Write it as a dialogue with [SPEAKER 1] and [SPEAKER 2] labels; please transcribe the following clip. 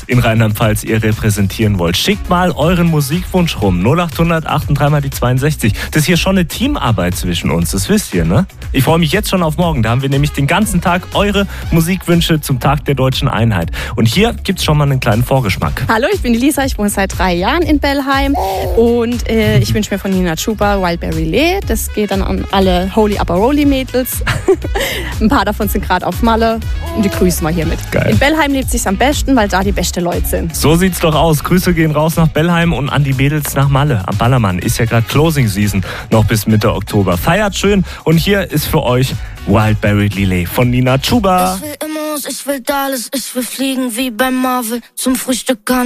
[SPEAKER 1] in Rheinland-Pfalz ihr repräsentieren wollt. Schickt mal euren Musikwunsch rum. 0800 83 mal die 62. Das ist hier schon eine Teamarbeit zwischen uns, das wisst ihr, ne? Ich freue mich jetzt schon auf morgen. Da haben wir nämlich den ganzen Tag eure Musikwünsche zum Tag der Deutschen Einheit. Und hier gibt's schon mal einen kleinen Vorgeschmack.
[SPEAKER 2] Hallo, ich bin die Lisa, ich wohne seit 3 Jahren in Bellheim und ich wünsche mir von Nina Chuba Wildberry Lee. Das geht dann an alle Holy Upper Rolly Mädels. Ein paar davon sind gerade auf Malle und die grüßen wir hiermit.
[SPEAKER 1] Geil.
[SPEAKER 2] In Bellheim lebt sich's am besten, weil da die beste Leute sind.
[SPEAKER 1] So sieht's doch aus. Grüße gehen raus nach Bellheim und an die Mädels nach Malle. Am Ballermann ist ja gerade Closing Season, noch bis Mitte Oktober. Feiert schön und hier ist für euch Wildberry Lee von Nina Chuba.
[SPEAKER 3] Ich will Immos, ich will Dallas, ich will fliegen wie bei Marvel zum Frühstück.